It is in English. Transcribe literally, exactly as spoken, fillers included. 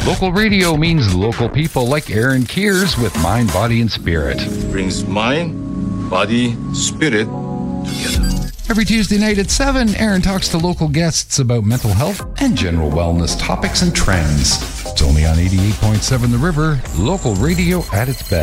Local radio means local people like Aaron Keers with Mind, Body, and Spirit. Brings mind, body, spirit together. Every Tuesday night at seven, Aaron talks to local guests about mental health and general wellness topics and trends. It's only on eighty-eight point seven The River, local radio at its best.